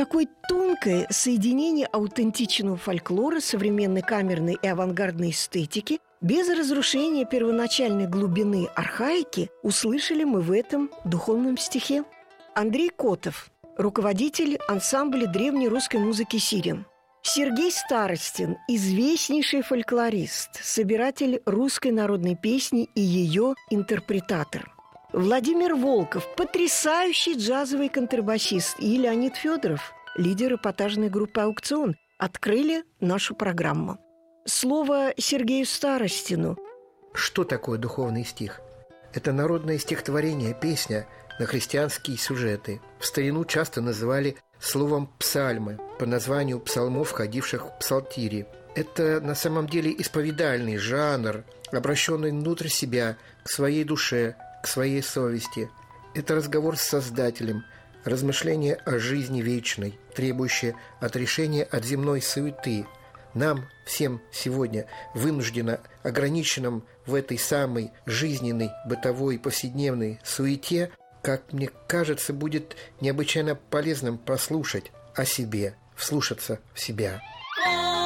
такое тонкое соединение аутентичного фольклора, современной камерной и авангардной эстетики без разрушения первоначальной глубины архаики услышали мы в этом духовном стихе. Андрей Котов, руководитель ансамбля древней русской музыки «Сирен». Сергей Старостин, известнейший фольклорист, собиратель русской народной песни и ее интерпретатор. Владимир Волков, потрясающий джазовый контрабасист, и Леонид Федоров, лидер эпатажной группы «Аукцион», открыли нашу программу. Слово Сергею Старостину. Что такое духовный стих? Это народное стихотворение, песня на христианские сюжеты. В старину часто называли словом «псальмы» по названию псалмов, входивших в псалтири. Это на самом деле исповедальный жанр, обращенный внутрь себя, к своей душе, к своей совести. Это разговор с Создателем, размышление о жизни вечной, требующее отрешения от земной суеты. Нам всем сегодня, вынужденно ограниченным в этой самой жизненной, бытовой, повседневной суете, как мне кажется, будет необычайно полезным послушать о себе, вслушаться в себя.